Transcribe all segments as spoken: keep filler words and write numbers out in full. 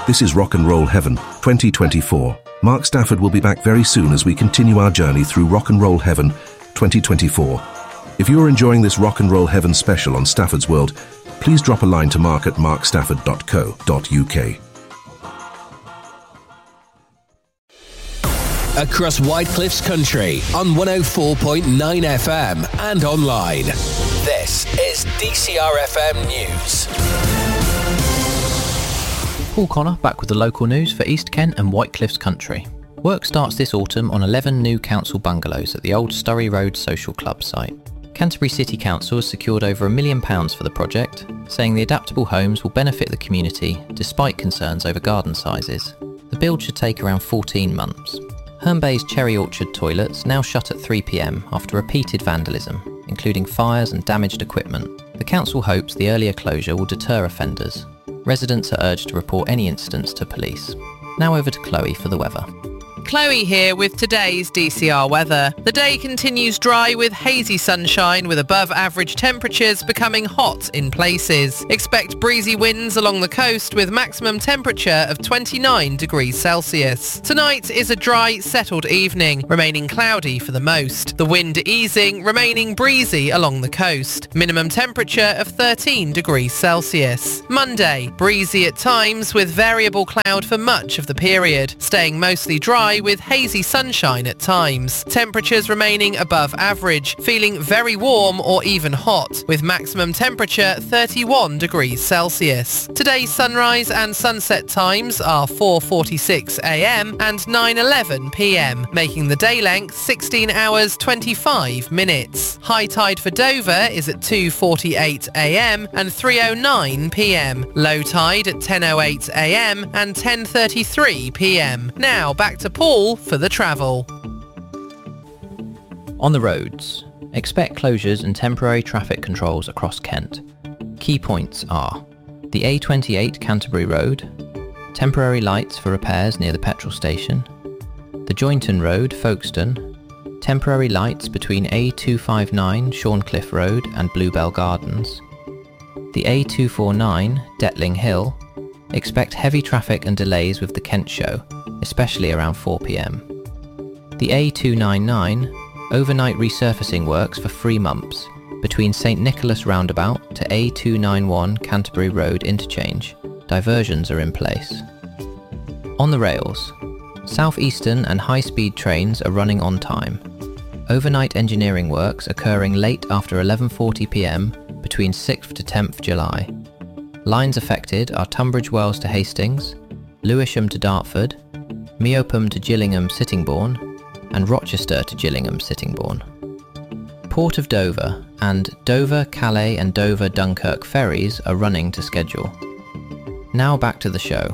This is Rock and Roll Heaven twenty twenty-four. Mark Stafford will be back very soon as we continue our journey through Rock and Roll Heaven twenty twenty-four. If you are enjoying this Rock and Roll Heaven special on Stafford's World, please drop a line to mark at mark stafford dot co dot uk. Across White Cliffs Country on one oh four point nine F M and online. This is D C R F M News. Paul Connor back with the local news for East Kent and White Cliffs Country. Work starts this autumn on eleven new council bungalows at the old Sturry Road Social Club site. Canterbury City Council has secured over a million pounds for the project, saying the adaptable homes will benefit the community despite concerns over garden sizes. The build should take around fourteen months. Herne Bay's Cherry Orchard toilets now shut at three p m after repeated vandalism, including fires and damaged equipment. The council hopes the earlier closure will deter offenders. Residents are urged to report any incidents to police. Now over to Chloe for the weather. Chloe here with today's D C R weather. The day continues dry with hazy sunshine with above average temperatures becoming hot in places. Expect breezy winds along the coast with maximum temperature of twenty-nine degrees Celsius. Tonight is a dry, settled evening, remaining cloudy for the most. The wind easing, remaining breezy along the coast. Minimum temperature of thirteen degrees Celsius. Monday, breezy at times with variable cloud for much of the period, staying mostly dry with hazy sunshine at times. Temperatures remaining above average, feeling very warm or even hot, with maximum temperature thirty-one degrees Celsius. Today's sunrise and sunset times are four forty-six a m and nine eleven p m, making the day length sixteen hours twenty-five minutes. High tide for Dover is at two forty-eight a m and three oh nine p m. Low tide at ten oh eight a m and ten thirty-three p m. Now back to Paul for the travel. On the roads, expect closures and temporary traffic controls across Kent. Key points are the A twenty-eight Canterbury Road, temporary lights for repairs near the petrol station, the Jointon Road, Folkestone, temporary lights between A two fifty-nine Shorncliffe Road and Bluebell Gardens, the A two forty-nine Detling Hill. Expect heavy traffic and delays with the Kent Show, especially around four p m. The A two ninety-nine, overnight resurfacing works for three months between St Nicholas Roundabout to A two ninety-one Canterbury Road interchange. Diversions are in place. On the rails, South Eastern and high-speed trains are running on time. Overnight engineering works occurring late after eleven forty p m between sixth to tenth July. Lines affected are Tunbridge Wells to Hastings, Lewisham to Dartford, Meopham to Gillingham Sittingbourne, and Rochester to Gillingham Sittingbourne. Port of Dover and Dover, Calais and Dover Dunkirk ferries are running to schedule. Now back to the show.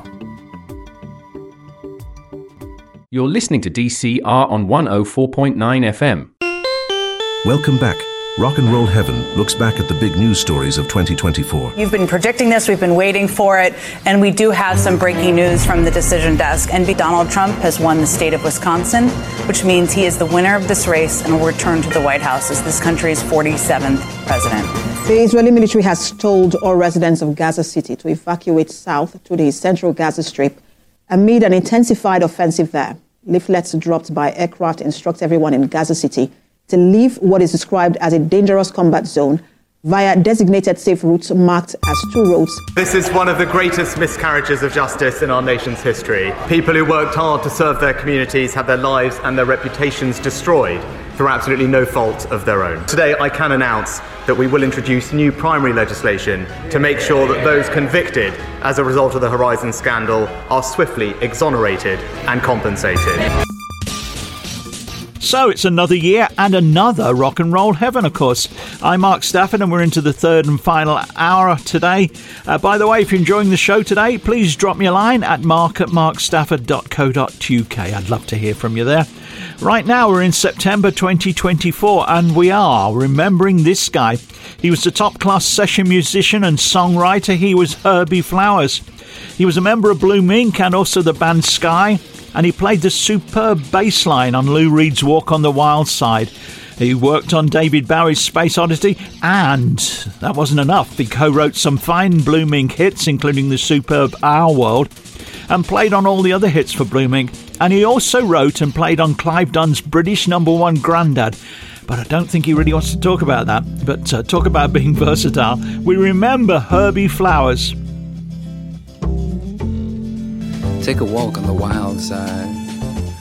You're listening to D C R on one oh four point nine F M. Welcome back. Rock and Roll Heaven looks back at the big news stories of twenty twenty-four. You've been predicting this, we've been waiting for it, and we do have some breaking news from the decision desk. And Donald Trump has won the state of Wisconsin, which means he is the winner of this race and will return to the White House as this country's forty-seventh president. The Israeli military has told all residents of Gaza City to evacuate south to the central Gaza Strip amid an intensified offensive there. Leaflets dropped by aircraft instruct everyone in Gaza City to leave what is described as a dangerous combat zone via designated safe routes marked as two roads. This is one of the greatest miscarriages of justice in our nation's history. People who worked hard to serve their communities have their lives and their reputations destroyed through absolutely no fault of their own. Today, I can announce that we will introduce new primary legislation to make sure that those convicted as a result of the Horizon scandal are swiftly exonerated and compensated. So it's another year and another Rock and Roll Heaven, of course. I'm Mark Stafford and we're into the third and final hour today. Uh, by the way, if you're enjoying the show today, please drop me a line at mark at mark stafford dot co dot uk. I'd love to hear from you there. Right now we're in September twenty twenty-four and we are remembering this guy. He was a top-class session musician and songwriter. He was Herbie Flowers. He was a member of Blue Mink and also the band Sky. And he played the superb bass line on Lou Reed's Walk on the Wild Side. He worked on David Bowie's Space Oddity, and that wasn't enough. He co-wrote some fine Blue Mink hits, including the superb Our World. and played on all the other hits for Blooming. And he also wrote and played on Clive Dunn's British number one Grandad. But I don't think he really wants to talk about that. But uh, talk about being versatile. We remember Herbie Flowers. Take a walk on the wild side.